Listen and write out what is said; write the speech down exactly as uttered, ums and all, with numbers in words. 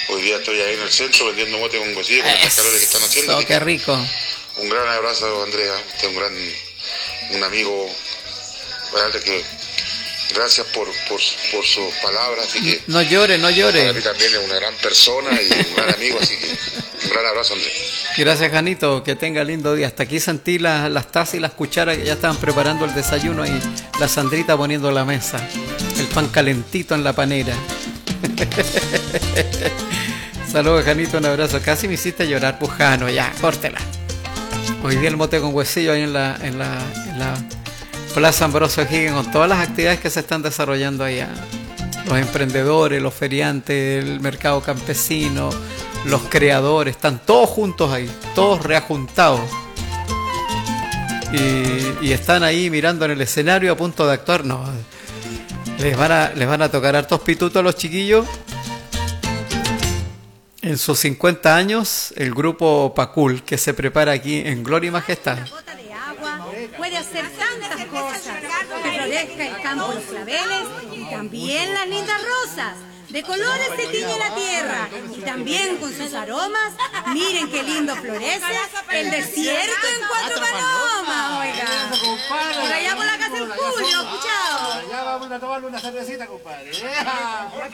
Hoy día estoy ahí en el centro vendiendo mote con huesillo con estas calores que están haciendo. Qué rico. Un gran abrazo, Andrea. Usted es un gran un amigo. Realmente que gracias por, por, por sus palabras. Así que no llore, no llore. Para mí también es una gran persona y un gran amigo, así que un gran abrazo, Andrea. Gracias, Janito, que tenga lindo día. Hasta aquí sentí las, las tazas y las cucharas que ya estaban preparando el desayuno y la Sandrita poniendo la mesa. El pan calentito en la panera. Saludos, Janito, un abrazo. Casi me hiciste llorar, Pujano, ya, córtela. Hoy día el mote con huesillo ahí en la, en la, en la Plaza Ambrosio Higgins, con todas las actividades que se están desarrollando allá. Los emprendedores, los feriantes, el mercado campesino, los creadores, están todos juntos ahí, todos reajuntados. Y, y están ahí mirando en el escenario a punto de actuar. No, les van a, les van a tocar hartos pitutos a los chiquillos. En sus cincuenta años, el grupo Pacul, que se prepara aquí en Gloria y Majestad. Una gota de agua puede hacer tantas cosas, que florezca el campo de los claveles y también las lindas rosas. De colores se tiñe la tierra y también con sus aromas, miren qué lindo florece el desierto en cuatro palomas, oiga. Por allá por la casa del Julio, escuchado. Ya vamos a tomarle una cervecita, compadre.